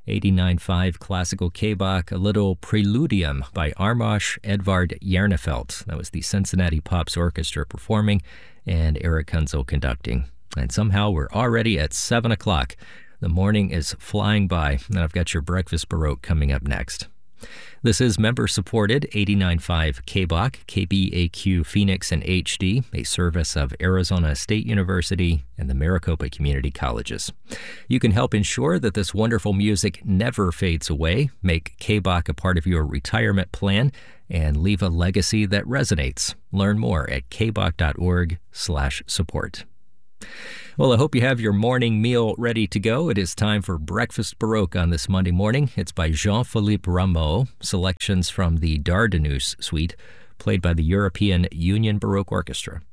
89.5 Classical K-Bach, a little Preludium by Armand Edvard Jarnefelt. That was the Cincinnati Pops Orchestra performing and Eric Kunzel conducting. And somehow we're already at 7 o'clock. The morning is flying by, and I've got your Breakfast Baroque coming up next. This is member-supported 89.5 K-Bach, KBAQ Phoenix and HD, a service of Arizona State University and the Maricopa Community Colleges. You can help ensure that this wonderful music never fades away, make K-Bach a part of your retirement plan, and leave a legacy that resonates. Learn more at kbach.org/support. Well, I hope you have your morning meal ready to go. It is time for Breakfast Baroque on this Monday morning. It's by Jean-Philippe Rameau, selections from the Dardanus Suite, played by the European Union Baroque Orchestra.